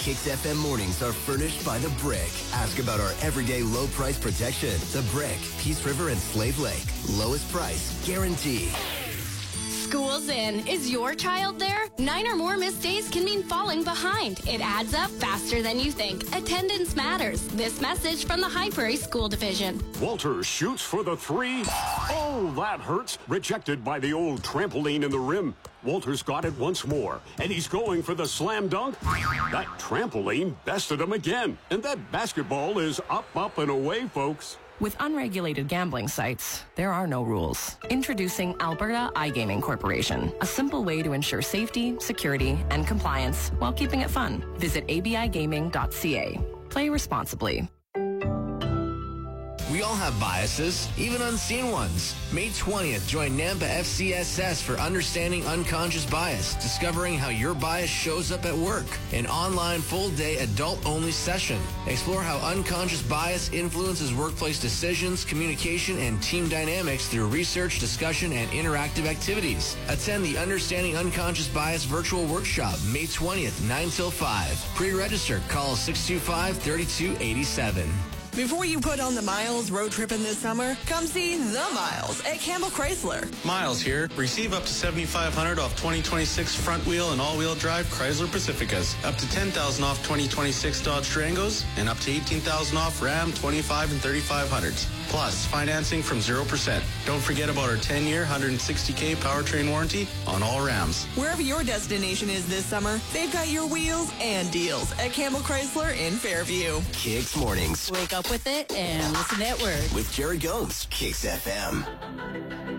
Kicks FM mornings are furnished by The Brick. Ask about our everyday low price protection. The Brick, Peace River and Slave Lake. Lowest price, guarantee. School's in. Is your child there? 9 or more missed days can mean falling behind. It adds up faster than you think. Attendance matters. This message from the High Prairie School Division. Walters shoots for the 3. Oh, that hurts. Rejected by the old trampoline in the rim. Walters got it once more, and he's going for the slam dunk. That trampoline bested him again. And that basketball is up, and away, folks. With unregulated gambling sites, there are no rules. Introducing Alberta iGaming Corporation, a simple way to ensure safety, security, and compliance while keeping it fun. Visit abigaming.ca. Play responsibly. We all have biases, even unseen ones. May 20th, join Nampa FCSS for Understanding Unconscious Bias, discovering how your bias shows up at work. An online full-day adult-only session. Explore how unconscious bias influences workplace decisions, communication, and team dynamics through research, discussion, and interactive activities. Attend the Understanding Unconscious Bias virtual workshop, May 20th, 9 till 5. Pre-register, call 625-3287. Before you put on the miles road tripping this summer, come see The Miles at Campbell Chrysler. Miles here. Receive up to $7,500 off 2026 front wheel and all-wheel drive Chrysler Pacificas, up to $10,000 off 2026 Dodge Durangos, and up to $18,000 off Ram 25 and 3500s. Plus, financing from 0%. Don't forget about our 10-year, 160K powertrain warranty on all Rams. Wherever your destination is this summer, they've got your wheels and deals at Campbell Chrysler in Fairview. Kicks Mornings. Wake up with it and listen to it word. With Jared Gomes, Kicks FM.